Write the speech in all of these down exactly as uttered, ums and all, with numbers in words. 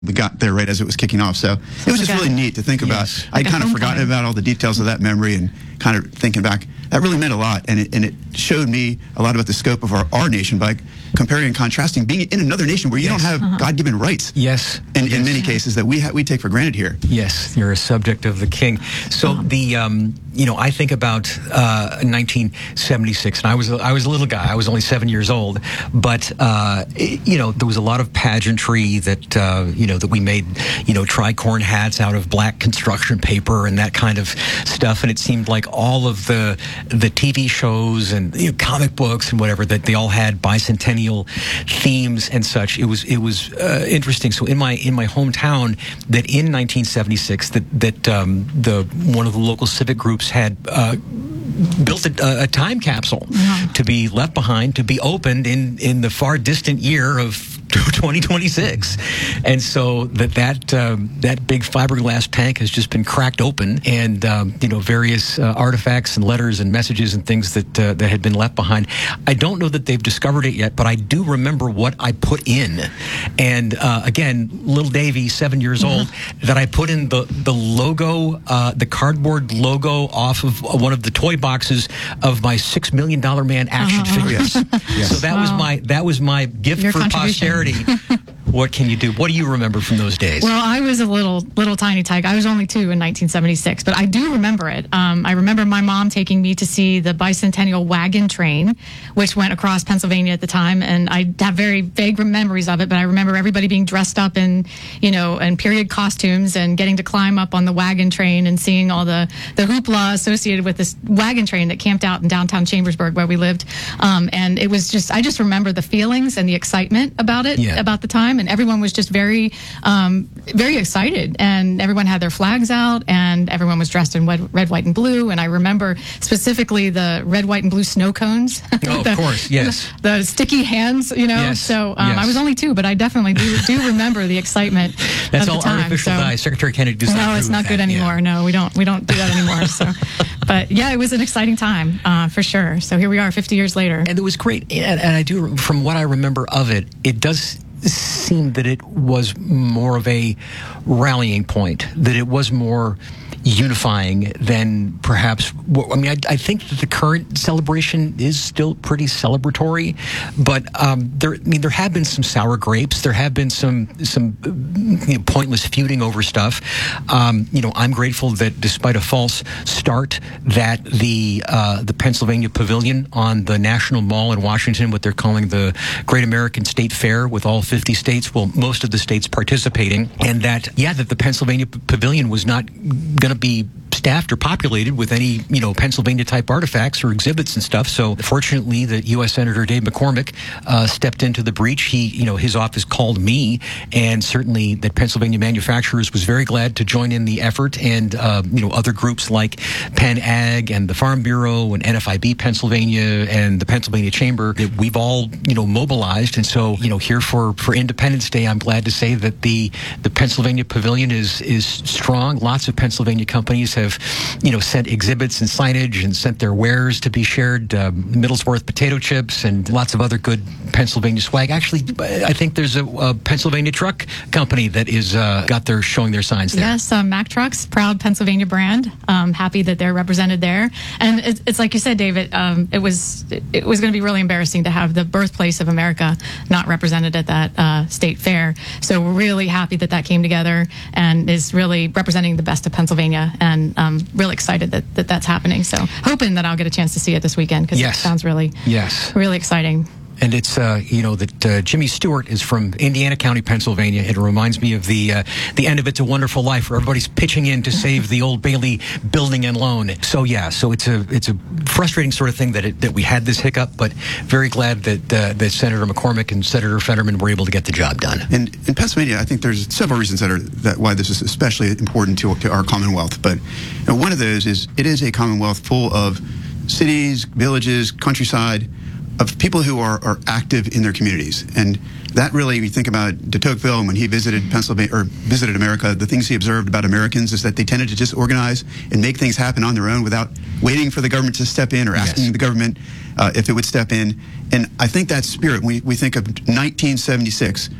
We got there right as it was kicking off, so it was just really neat to think about. Yes. I'd kind of forgotten about all the details of that memory, and kind of thinking back, that really meant a lot, and it, and it showed me a lot about the scope of our, our nation by comparing and contrasting being in another nation where you Yes. don't have Uh-huh. God-given rights. Yes. In, yes. in many cases that we ha- we take for granted here. Yes, you're a subject of the king. So the um, you know, I think about uh, nineteen seventy-six, and I was a, I was a little guy. I was only seven years old, but uh, it, you know, there was a lot of pageantry that uh, you know that we made, you know, tricorn hats out of black construction paper and that kind of stuff. And it seemed like all of the the T V shows and you know, comic books and whatever, that they all had bicentennial themes and such. It was it was uh, interesting. So in my in my hometown, that in nineteen seventy-six, that that um, the one of the local civic groups had uh, built a, a time capsule Yeah. to be left behind, to be opened in in the far distant year of twenty twenty-six, and so that that um, that big fiberglass tank has just been cracked open, and um, you know, various uh, artifacts and letters and messages and things that uh, that had been left behind. I don't know that they've discovered it yet, but I do remember what I put in, and uh, again, little Davy, seven years old, that I put in the the logo, uh, the cardboard logo off of one of the toy boxes of my Six Million Dollar Man action Uh-huh. figures. Yes. So that Wow. was my that was my gift Your for contribution. posterity. What can you do? What do you remember from those days? Well, I was a little, little tiny tyke. I was only two in nineteen seventy-six, but I do remember it. Um, I remember my mom taking me to see the bicentennial wagon train, which went across Pennsylvania at the time, and I have very vague memories of it. But I remember everybody being dressed up in, you know, in period costumes and getting to climb up on the wagon train and seeing all the the hoopla associated with this wagon train that camped out in downtown Chambersburg where we lived. Um, and it was just, I just remember the feelings and the excitement about it, Yeah. about the time. And everyone was just very, um, very excited, and everyone had their flags out, and everyone was dressed in red, red, white, and blue. And I remember specifically the red, white, and blue snow cones. Oh, of the, course, yes. The, the sticky hands, you know. Yes, So um, yes. I was only two, but I definitely do, do remember the excitement. That's of all the time. artificial So- dye. Secretary Kennedy does not no, agree it's with not that. good Yeah. anymore. No, we don't. We don't do that anymore. So, but yeah, it was an exciting time uh, for sure. So here we are, fifty years later. And it was great. And, and I do, from what I remember of it, it does seem that it was more of a rallying point, that it was more unifying than perhaps, I mean, I, I think that the current celebration is still pretty celebratory, but um, there, I mean, there have been some sour grapes. There have been some some you know, pointless feuding over stuff. Um, you know, I'm grateful that despite a false start, that the uh, the Pennsylvania Pavilion on the National Mall in Washington, what they're calling the Great American State Fair, with all fifty states, well, most of the states participating, and that, yeah, that the Pennsylvania P- Pavilion was not going to be staffed or populated with any, you know, Pennsylvania type artifacts or exhibits and stuff. So fortunately, that U S Senator Dave McCormick uh, stepped into the breach. He, you know, his office called me, and certainly that Pennsylvania Manufacturers was very glad to join in the effort, and uh, you know, other groups like Penn Ag and the Farm Bureau and N F I B Pennsylvania and the Pennsylvania Chamber, that we've all, you know, mobilized. And so, you know, here for for Independence Day, I'm glad to say that the the Pennsylvania Pavilion is is strong. Lots of Pennsylvania companies have, you know, sent exhibits and signage and sent their wares to be shared. Uh, Middlesworth potato chips and lots of other good Pennsylvania swag. Actually, I think there's a, a Pennsylvania truck company that is uh, got their showing their signs there. Yes, um, Mack Trucks, proud Pennsylvania brand. Um, happy that they're represented there. And it's, it's like you said, David. Um, it was it, it was going to be really embarrassing to have the birthplace of America not represented at that uh, state fair. So we're really happy that that came together and is really representing the best of Pennsylvania. And um, really excited that, that that's happening. So hoping that I'll get a chance to see it this weekend, because Yes. it sounds really, Yes. really exciting. And it's, uh, you know, that uh, Jimmy Stewart is from Indiana County, Pennsylvania. It reminds me of the uh, the end of It's a Wonderful Life, where everybody's pitching in to save the Old Bailey building and loan. So, yeah, so it's a it's a frustrating sort of thing that it, that we had this hiccup, but very glad that uh, that Senator McCormick and Senator Fetterman were able to get the job done. And in Pennsylvania, I think there's several reasons that are that why this is especially important to, to our Commonwealth. But you know, one of those is it is a Commonwealth full of cities, villages, countryside, of people who are, are active in their communities. And that really, if you think about de Tocqueville, when he visited Pennsylvania, or visited America, the things he observed about Americans is that they tended to just organize and make things happen on their own without waiting for the government to step in or asking Yes. the government uh, if it would step in. And I think that spirit, we, we think of nineteen seventy-six,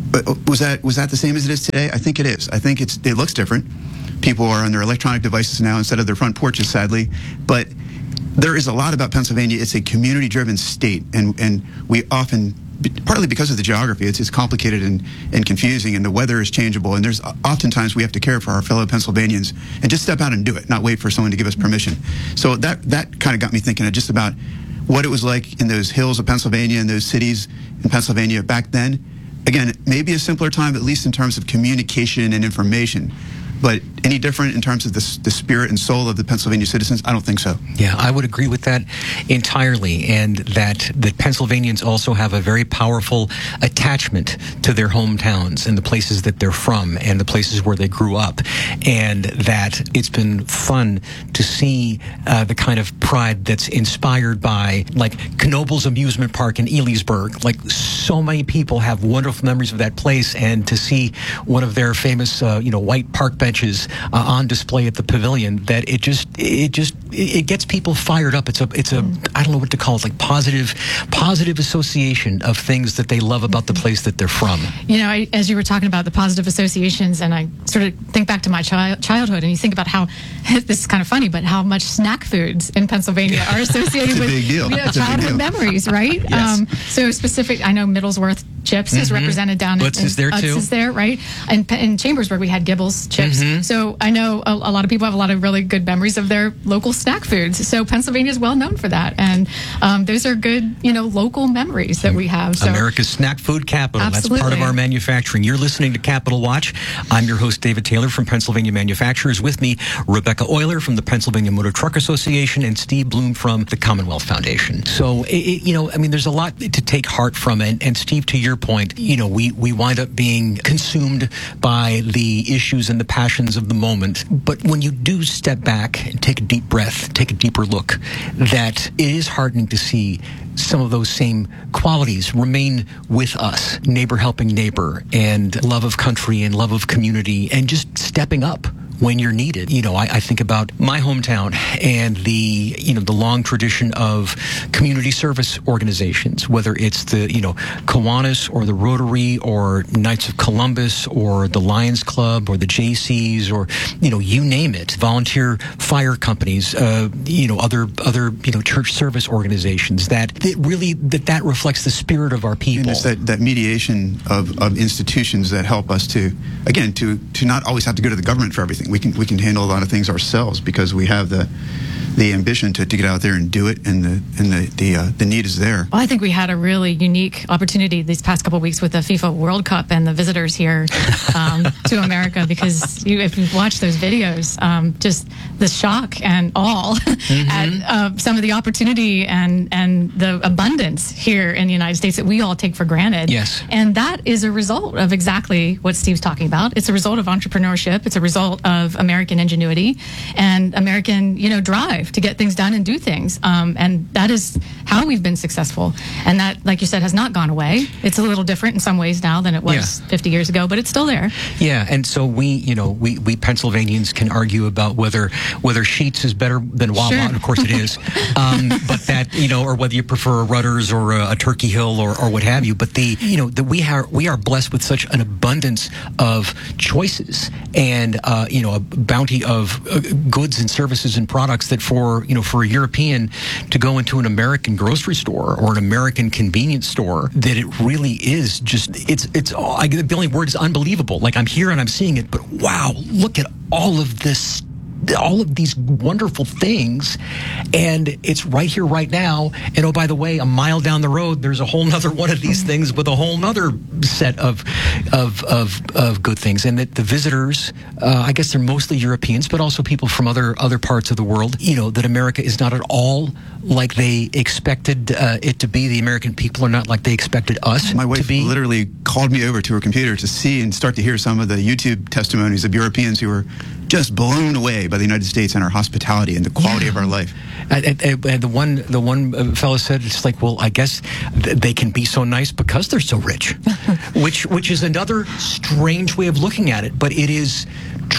but was that was that the same as it is today? I think it is. I think it's it looks different. People are on their electronic devices now instead of their front porches, sadly. But there is a lot about Pennsylvania. It's a community-driven state, and and we often, partly because of the geography, it's, it's complicated and, and confusing, and the weather is changeable, and there's oftentimes we have to care for our fellow Pennsylvanians and just step out and do it, not wait for someone to give us permission. So that that kind of got me thinking of just about what it was like in those hills of Pennsylvania and those cities in Pennsylvania back then. Again, maybe a simpler time, at least in terms of communication and information. But any different in terms of the, the spirit and soul of the Pennsylvania citizens? I don't think so. Yeah, I would agree with that entirely, and that that Pennsylvanians also have a very powerful attachment to their hometowns and the places that they're from and the places where they grew up, and that it's been fun to see uh, the kind of pride that's inspired by, like, Knobel's Amusement Park in Elysburg. Like, so many people have wonderful memories of that place, and to see one of their famous, uh, you know, white park benches Uh, on display at the pavilion, that it just it just it gets people fired up. It's a it's a I don't know what to call it, like positive positive association of things that they love about the place that they're from. You know, I, as you were talking about the positive associations, and I sort of think back to my chi- childhood, and you think about how this is kind of funny, but how much snack foods in Pennsylvania are associated with you know, childhood memories, right? Yes. Um, so specific, I know Middlesworth chips mm-hmm. is represented down Utz in, in is there Utz too. is there, right? And in Chambersburg, we had Gibbles chips. Mm-hmm. So I know a, a lot of people have a lot of really good memories of their local snack foods. So Pennsylvania is well known for that, and um, those are good, you know, local memories that we have. So, America's snack food capital. Absolutely. That's part of our manufacturing. You're listening to Capital Watch. I'm your host, David Taylor from Pennsylvania Manufacturers. With me, Rebecca Euler from the Pennsylvania Motor Truck Association and Steve Bloom from the Commonwealth Foundation. So, it, it, you know, I mean, there's a lot to take heart from. And, and Steve, to your point, you know, we, we wind up being consumed by the issues and the passions of the moment. But when you do step back and take a deep breath, take a deeper look, that it is heartening to see some of those same qualities remain with us. Neighbor helping neighbor, and love of country and love of community, and just stepping up when you're needed. You know, I, I think about my hometown and the, you know, the long tradition of community service organizations, whether it's the, you know, Kiwanis or the Rotary or Knights of Columbus or the Lions Club or the J Cs or, you know, you name it, volunteer fire companies, uh, you know, other, other, you know, church service organizations, that it really, that that reflects the spirit of our people. And it's that, that mediation of, of institutions that help us to, again, to, to not always have to go to the government for everything. We can we can handle a lot of things ourselves because we have the the ambition to, to get out there and do it, and the and the the, uh, the need is there. Well, I think we had a really unique opportunity these past couple of weeks with the FIFA World Cup and the visitors here um, to America, because you, if you've watched those videos, um, just the shock and awe mm-hmm. at uh, some of the opportunity and and the abundance here in the United States that we all take for granted. Yes, and that is a result of exactly what Steve's talking about. It's a result of entrepreneurship. It's a result of American ingenuity and American, you know, drive to get things done and do things. Um, and that is how we've been successful. And that, like you said, has not gone away. It's a little different in some ways now than it was yeah. fifty years ago, but it's still there. Yeah, and so we, you know, we, we Pennsylvanians can argue about whether whether Sheetz is better than Wawa, sure. and of course it is. Um, but that, you know, or whether you prefer a Rutter's or a, a Turkey Hill or, or what have you. But the, you know, that we are we are blessed with such an abundance of choices and, uh, you know, a bounty of uh, goods and services and products that for, you know, for a European to go into an American grocery store or an American convenience store, that it really is just, it's, it's, oh, I, the only word is unbelievable. Like, I'm here and I'm seeing it, but wow, look at all of this, all of these wonderful things, and it's right here, right now. And oh, by the way, a mile down the road, there's a whole nother one of these things with a whole nother set of of of, of good things. And that the visitors, uh, I guess they're mostly Europeans, but also people from other other parts of the world. You know, that America is not at all like they expected uh, it to be. The American people are not like they expected us My wife to be. literally called me over to her computer to see and start to hear some of the YouTube testimonies of Europeans who were just blown away by the United States and our hospitality and the quality yeah. of our life. And, and, and the one the one fellow said, it's like, well, I guess th- they can be so nice because they're so rich, which which is another strange way of looking at it. But it is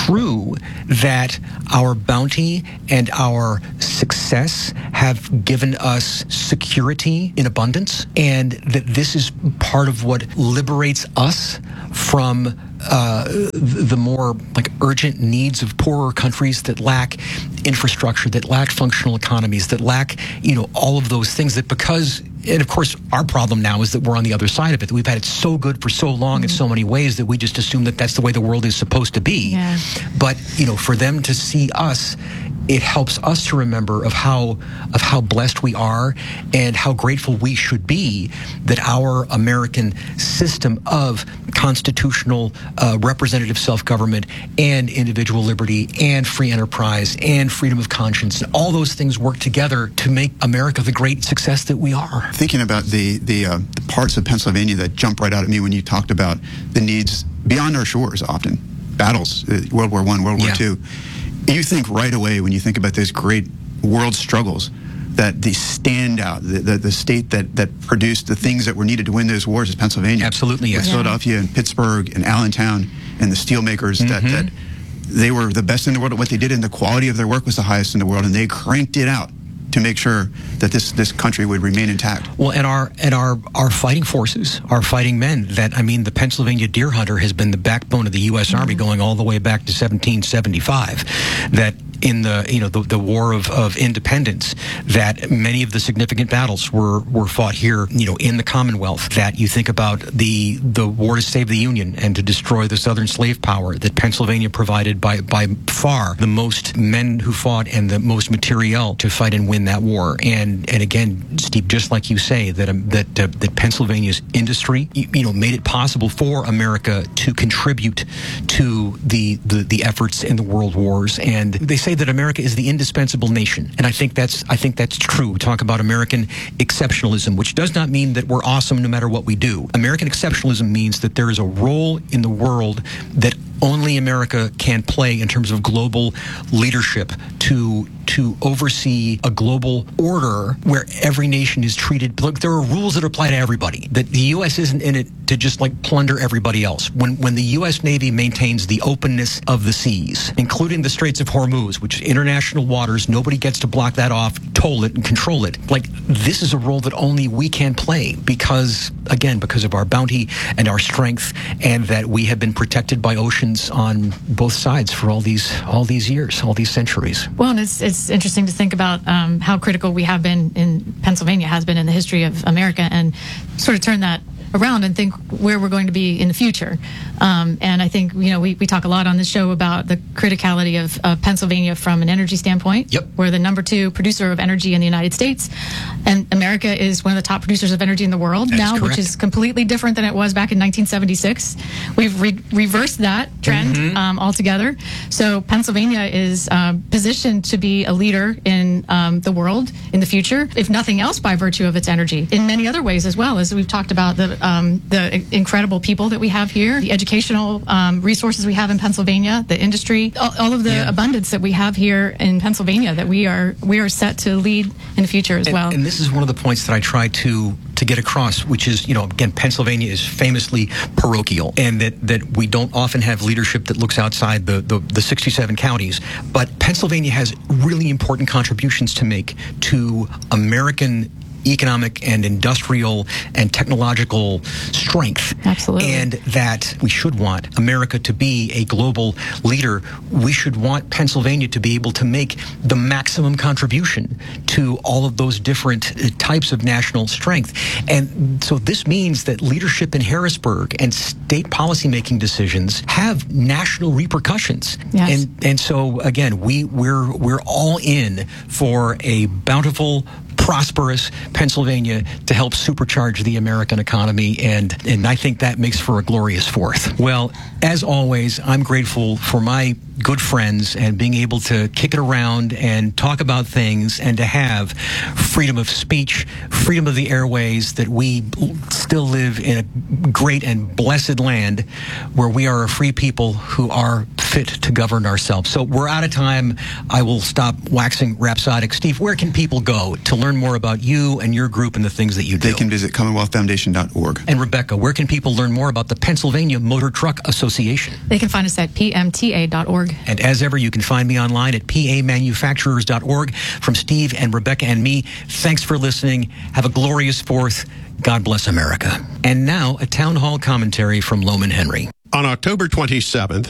true that our bounty and our success have given us security in abundance, and that this is part of what liberates us from uh, the more like urgent needs of poorer countries that lack infrastructure, that lack functional economies, that lack, you know, all of those things that because, and of course, our problem now is that we're on the other side of it. We've had it so good for so long mm-hmm. in so many ways that we just assume that that's the way the world is supposed to be. Yeah. But, you know, for them to see us, it helps us to remember of how of how blessed we are and how grateful we should be that our American system of constitutional uh, representative self-government and individual liberty and free enterprise and freedom of conscience and all those things work together to make America the great success that we are. Thinking about the the, uh, the parts of Pennsylvania that jump right out at me when you talked about the needs beyond our shores, often battles, uh, World War One, World War Yeah. Two. You think right away when you think about those great world struggles that the standout, the, the, the state that, that produced the things that were needed to win those wars is Pennsylvania. Absolutely, yes. With Yeah. Philadelphia and Pittsburgh and Allentown and the steel makers Mm-hmm. that, that they were the best in the world at what they did, and the quality of their work was the highest in the world, and they cranked it out to make sure that this, this country would remain intact. Well, and our and our our fighting forces, our fighting men. That I mean, the Pennsylvania Deer Hunter has been the backbone of the U S Mm-hmm. Army going all the way back to seventeen seventy-five. That in the you know the, the War of, of Independence, that many of the significant battles were were fought here. You know, in the Commonwealth. That you think about the the war to save the Union and to destroy the Southern slave power. That Pennsylvania provided by by far the most men who fought and the most materiel to fight and win that war. And and again, Steve, just like you say, that um, that uh, that Pennsylvania's industry, you, you know, made it possible for America to contribute to the, the the efforts in the world wars. And they say that America is the indispensable nation, and I think that's I think that's true. We talk about American exceptionalism, which does not mean that we're awesome no matter what we do. American exceptionalism means that there is a role in the world that only America can play in terms of global leadership to to oversee a global order where every nation is treated. Look, there are rules that apply to everybody. That the U S isn't in it to just like plunder everybody else. When when the U S Navy maintains the openness of the seas, including the Straits of Hormuz, which is international waters, nobody gets to block that off, toll it, and control it. Like, this is a role that only we can play because, again, because of our bounty and our strength, and that we have been protected by oceans on both sides for all these all these years, all these centuries. Well, and it's it's interesting to think about um, how critical we have been in Pennsylvania has been in the history of America, and sort of turn that around and think where we're going to be in the future. Um, and I think, you know, we, we talk a lot on this show about the criticality of, of Pennsylvania from an energy standpoint. Yep. We're the number two producer of energy in the United States. And America is one of the top producers of energy in the world That is now, correct. which is completely different than it was back in nineteen seventy-six. We've re- reversed that trend Mm-hmm. um, altogether. So Pennsylvania is um, positioned to be a leader in um, the world in the future, if nothing else by virtue of its energy, in many other ways as well, as we've talked about the Um, the incredible people that we have here, the educational um, resources we have in Pennsylvania, the industry, all, all of the Yeah. abundance that we have here in Pennsylvania, that we are we are set to lead in the future as And, well. and this is one of the points that I try to to get across, which is, you know, again, Pennsylvania is famously parochial, and that, that we don't often have leadership that looks outside the, the, the sixty-seven counties. But Pennsylvania has really important contributions to make to American economic and industrial and technological strength. Absolutely. And that we should want America to be a global leader. We should want Pennsylvania to be able to make the maximum contribution to all of those different uh, types of national strength. And so this means that leadership in Harrisburg and state policymaking decisions have national repercussions. Yes. And and so again, we we're we're all in for a bountiful, prosperous Pennsylvania to help supercharge the American economy, and and I think that makes for a glorious fourth. Well, as always, I'm grateful for my good friends and being able to kick it around and talk about things and to have freedom of speech, freedom of the airways, that we still live in a great and blessed land where we are a free people who are fit to govern ourselves. So we're out of time. I will stop waxing rhapsodic. Steve, where can people go to learn learn more about you and your group and the things that you do? They can visit commonwealth foundation dot org. And Rebecca, where can people learn more about the Pennsylvania Motor Truck Association? They can find us at p m t a dot org. And as ever, you can find me online at p a manufacturers dot org. From Steve and Rebecca and me, thanks for listening. Have a glorious Fourth. God bless America. And now, a town hall commentary from Loman Henry. On October twenty-seventh,